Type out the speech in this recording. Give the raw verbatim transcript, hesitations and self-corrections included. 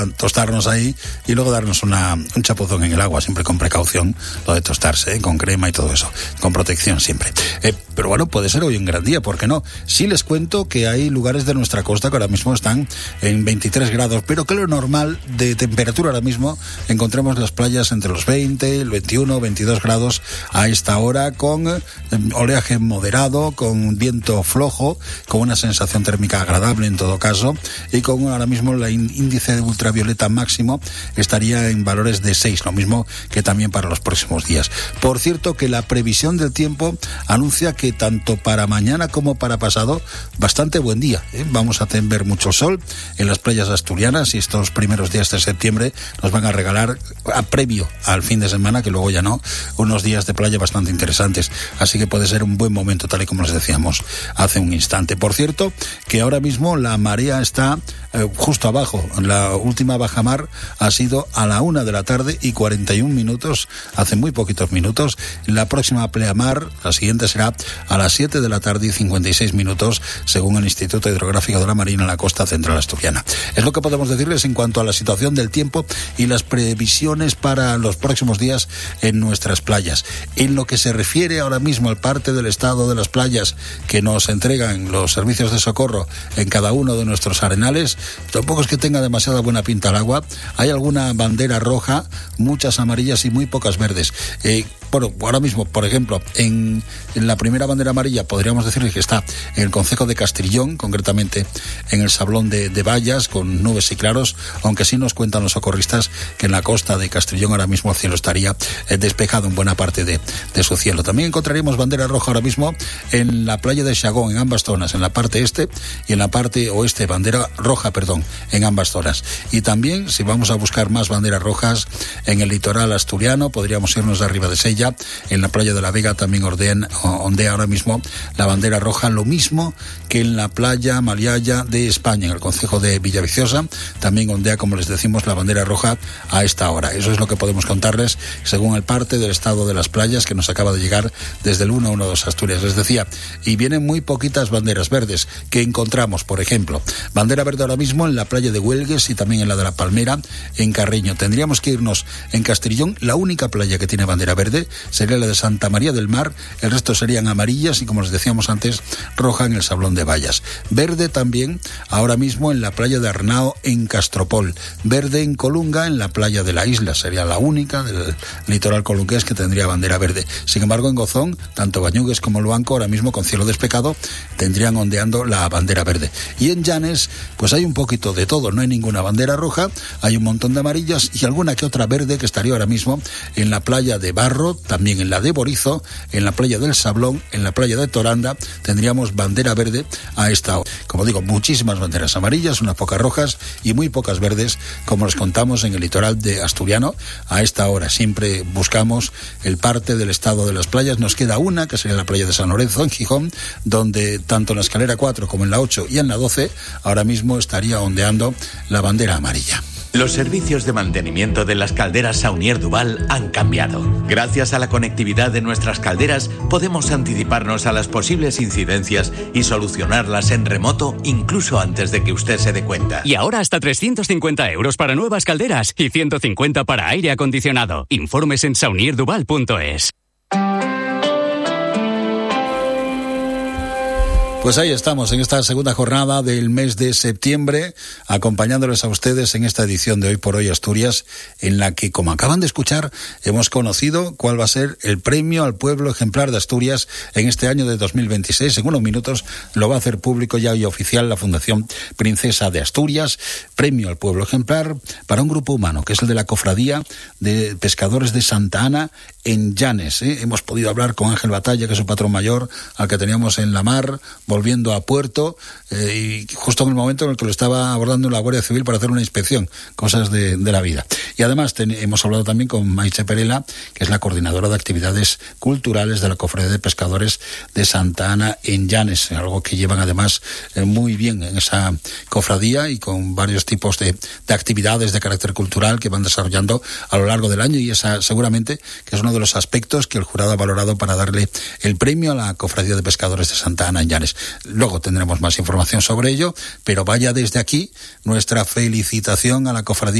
tostarnos ahí y luego darnos una, un chapuzón en el agua, siempre con precaución, lo de tostarse, ¿eh? Con crema y todo eso, con protección siempre. Eh, pero bueno, puede ser hoy un gran día, ¿por qué no? Sí les cuento que hay lugares de nuestra costa que ahora mismo están en veintitrés grados, pero que lo normal de temperatura ahora mismo encontremos las playas entre los veinte, el veintiuno, veintidós grados a esta hora, con eh, oleaje moderado, con viento flojo, con una sensación térmica agradable en todo caso, y con ahora mismo el índice de ultravioleta máximo estaría en valores de seis, lo mismo que también para los próximos días. Por cierto, que la previsión del tiempo anuncia que tanto para mañana como para pasado, bastante buen día, ¿eh? Vamos a ver mucho sol en las playas asturianas y estos primeros días de septiembre nos van a regalar, a previo al fin de semana, que luego ya no, unos días de playa bastante interesantes. Así que puede ser un buen momento, tal y como les decíamos hace un instante. Por cierto, que ahora mismo la marea está eh, justo abajo. La última bajamar ha sido a la una de la tarde y cuarenta y un minutos, hace muy poquitos minutos. La próxima pleamar, la siguiente, será a las siete de la tarde y cincuenta y seis minutos, según el Instituto Hidrográfico de la Marina en la costa central asturiana. Es lo que podemos decirles en cuanto a la situación del tiempo y las previsiones para los próximos días en nuestras playas. En lo que se refiere ahora mismo al parte del estado de las playas que nos entregan los servicios de socorro en cada uno de nuestros arenales, tampoco es que tenga demasiada buena pinta al agua. Hay alguna bandera roja, muchas amarillas y muy pocas verdes. Eh, bueno, ahora mismo, por ejemplo, en, en la primera bandera amarilla podríamos decirles que está en el concejo de Castrillón, concretamente en el Sablón de, de Vallas, con nubes y claros, aunque sí nos cuentan los socorristas que en la costa de Castrillón ahora mismo el cielo estaría eh, despejado en buena parte de, de su cielo. También encontraríamos bandera roja ahora mismo en la playa de Xagón, en ambas zonas, en la parte este y en la parte oeste, bandera roja, perdón, en ambas zonas. Y también, si vamos a buscar más banderas rojas en el litoral asturiano, podríamos irnos arriba de Sella, en la playa de la Vega también ordean, ondea ahora mismo la bandera roja, lo mismo que en la playa Maliaya de España, en el concejo de Villaviciosa, también ondea, como les decimos, la bandera roja a esta hora. Eso es lo que podemos contarles según el parte del estado de las playas que nos acaba de llegar desde el uno uno dos Asturias. Les decía, y vienen muy poquitas banderas verdes que encontramos, por ejemplo, bandera verde ahora mismo en la playa de Huelgues y también en la de La Palmera, en Carreño. Tendríamos que irnos en Castrillón, la única playa que tiene bandera verde sería la de Santa María del Mar, el resto serían amarillas y, como les decíamos antes, roja en el Sablón de Vallas. Verde también ahora mismo en la playa de Arnao, en Castropol. Verde en Colunga, en la playa de la Isla, sería la única del litoral colungués que tendría bandera verde. Sin embargo, en Gozón, tanto Bañugues como Luanco, ahora mismo con cielo despejado, tendrían ondeando la bandera verde. Y en Llanes, pues hay un poquito de todo, no hay ninguna bandera roja, hay un montón de amarillas y alguna que otra verde que estaría ahora mismo en la playa de Barro, también en la de Borizo, en la playa del Sablón, en la playa de Toranda, tendríamos bandera verde a esta hora. Como digo, muchísimas banderas amarillas, unas pocas rojas y muy pocas verdes, como les contamos en el litoral de asturiano a esta hora. Siempre buscamos el parte del estado de las playas. Nos queda una, que sería la playa de San Lorenzo, en Gijón, donde tanto en la escalera cuatro como en la ocho y en la doce, ahora mismo estaría ondeando la bandera amarilla. Los servicios de mantenimiento de las calderas Saunier Duval han cambiado. Gracias a la conectividad de nuestras calderas, podemos anticiparnos a las posibles incidencias y solucionarlas en remoto, incluso antes de que usted se dé cuenta. Y ahora hasta trescientos cincuenta euros para nuevas calderas y ciento cincuenta para aire acondicionado. Informes en saunier duval punto es. Pues ahí estamos, en esta segunda jornada del mes de septiembre, acompañándoles a ustedes en esta edición de Hoy por Hoy Asturias, en la que, como acaban de escuchar, hemos conocido cuál va a ser el premio al pueblo ejemplar de Asturias en este año de dos mil veintiséis. En unos minutos lo va a hacer público ya y oficial la Fundación Princesa de Asturias. Premio al pueblo ejemplar para un grupo humano, que es el de la Cofradía de Pescadores de Santa Ana, en Llanes. ¿eh? Hemos podido hablar con Ángel Batalla, que es su patrón mayor, al que teníamos en la mar, volviendo a puerto, eh, y justo en el momento en el que lo estaba abordando la Guardia Civil para hacer una inspección, cosas de, de la vida. Y además ten, hemos hablado también con Maite Perela, que es la coordinadora de actividades culturales de la Cofradía de Pescadores de Santa Ana en Llanes, algo que llevan además eh, muy bien en esa cofradía y con varios tipos de, de actividades de carácter cultural que van desarrollando a lo largo del año, y esa seguramente que es uno de los aspectos que el jurado ha valorado para darle el premio a la Cofradía de Pescadores de Santa Ana en Llanes. Luego tendremos más información sobre ello, pero vaya desde aquí nuestra felicitación a la cofradía